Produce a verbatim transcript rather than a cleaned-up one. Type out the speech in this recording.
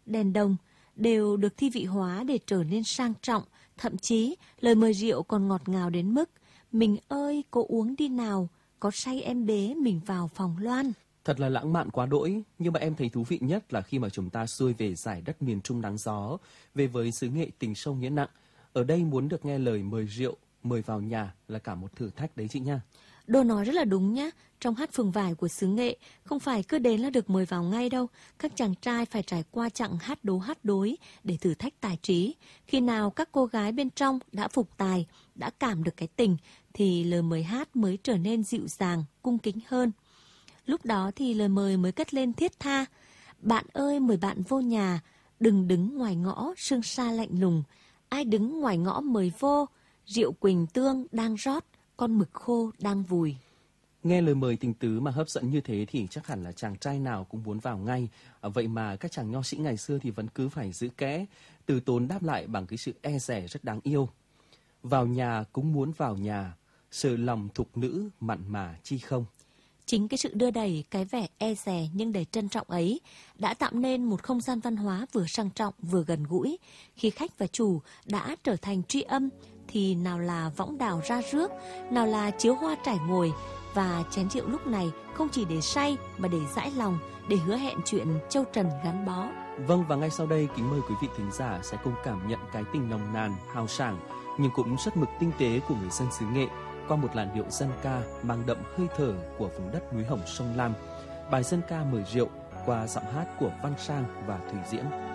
đèn đồng đều được thi vị hóa để trở nên sang trọng, thậm chí lời mời rượu còn ngọt ngào đến mức mình ơi cô uống đi nào, có say em bế mình vào phòng loan. Thật là lãng mạn quá đỗi, nhưng mà em thấy thú vị nhất là khi mà chúng ta xuôi về giải đất miền Trung nắng gió, về với xứ Nghệ tình sâu nghĩa nặng. Ở đây muốn được nghe lời mời rượu, mời vào nhà là cả một thử thách đấy chị nha. Đô nói rất là đúng nhá. Trong hát phường vải của xứ Nghệ, không phải cứ đến là được mời vào ngay đâu. Các chàng trai phải trải qua chặng hát đố hát đối để thử thách tài trí. Khi nào các cô gái bên trong đã phục tài, đã cảm được cái tình, thì lời mời hát mới trở nên dịu dàng, cung kính hơn. Lúc đó thì lời mời mới cất lên thiết tha. Bạn ơi mời bạn vô nhà, đừng đứng ngoài ngõ sương sa lạnh lùng. Ai đứng ngoài ngõ mời vô, rượu quỳnh tương đang rót, con mực khô đang vùi. Nghe lời mời tình tứ mà hấp dẫn như thế thì chắc hẳn là chàng trai nào cũng muốn vào ngay. À, vậy mà các chàng nho sĩ ngày xưa thì vẫn cứ phải giữ kẽ, từ tốn đáp lại bằng cái sự e dè rất đáng yêu. Vào nhà cũng muốn vào nhà, sợ lòng thục nữ mặn mà chi không. Chính cái sự đưa đẩy, cái vẻ e dè nhưng đầy trân trọng ấy đã tạo nên một không gian văn hóa vừa sang trọng vừa gần gũi. Khi khách và chủ đã trở thành tri âm thì nào là võng đào ra rước, nào là chiếu hoa trải ngồi, và chén rượu lúc này không chỉ để say mà để dãi lòng, để hứa hẹn chuyện châu trần gắn bó. Vâng, và ngay sau đây kính mời quý vị thính giả sẽ cùng cảm nhận cái tình nồng nàn, hào sảng nhưng cũng rất mực tinh tế của người dân xứ Nghệ qua một làn điệu dân ca mang đậm hơi thở của vùng đất núi Hồng sông Lam. Bài dân ca mời rượu qua giọng hát của Văn Sang và Thủy Diễn.